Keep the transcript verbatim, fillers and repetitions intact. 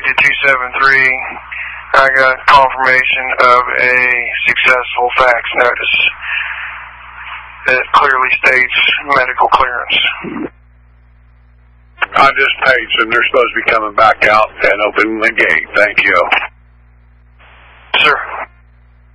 to two seven three. I got confirmation of a successful fax notice that clearly states medical clearance. I just paged them. They're supposed to be coming back out and opening the gate. Thank you. Sir.